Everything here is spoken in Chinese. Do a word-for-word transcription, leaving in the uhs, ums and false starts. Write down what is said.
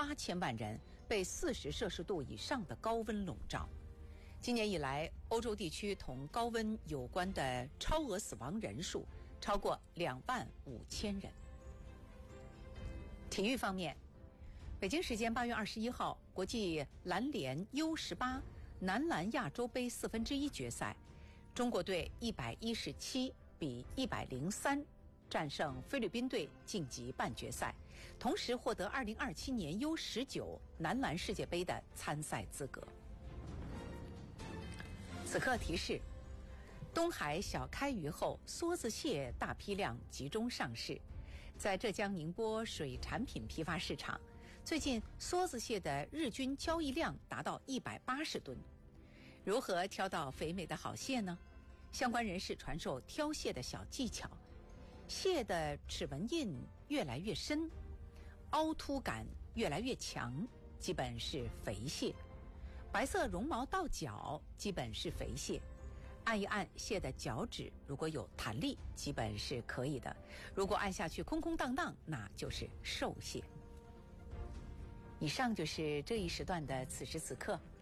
八千万人被四十摄氏度以上的高温笼罩。今年以来，欧洲地区同高温有关的超额死亡人数超过两万五千人。体育方面，北京时间八月二十一号，国际篮联 U 十八 男篮亚洲杯四分之一决赛，中国队一百一十七比一百零三战胜菲律宾队晋级半决赛，同时获得二零二七年 U 十九 男篮世界杯的参赛资格。此刻提示：东海小开渔后，梭子蟹大批量集中上市。在浙江宁波水产品批发市场，最近梭子蟹的日均交易量达到一百八十吨。如何挑到肥美的好蟹呢？相关人士传授挑蟹的小技巧。蟹的齿纹印越来越深，凹凸感越来越强，基本是肥蟹。白色绒毛到脚，基本是肥蟹。按一按蟹的脚趾，如果有弹力，基本是可以的。如果按下去空空荡荡，那就是瘦蟹。以上就是这一时段的此时此刻。